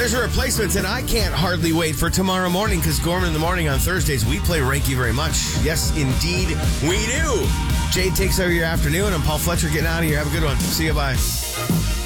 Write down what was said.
Treasure Replacements, and I can't hardly wait for tomorrow morning because Gorman in the Morning on Thursdays, we play Rank You Very Much. Yes, indeed, we do. Jade takes over your afternoon. I'm Paul Fletcher getting out of here. Have a good one. See you. Bye.